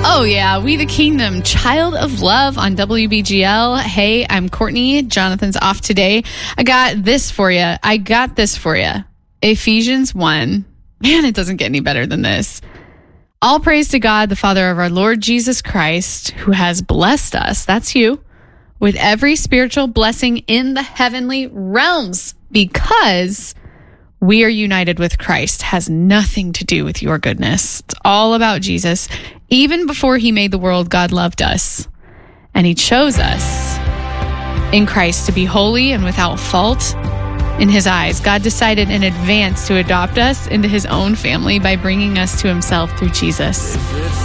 Oh, yeah. We the Kingdom, Child of Love on WBGL. Hey, I'm Courtney. Jonathan's off today. I got this for you. Ephesians 1. Man, it doesn't get any better than this. All praise to God, the Father of our Lord Jesus Christ, who has blessed us, that's you, with every spiritual blessing in the heavenly realms, because we are united with Christ. Has nothing to do with your goodness. It's all about Jesus. Even before he made the world, God loved us, and he chose us in Christ to be holy and without fault in his eyes. God decided in advance to adopt us into his own family by bringing us to himself through Jesus.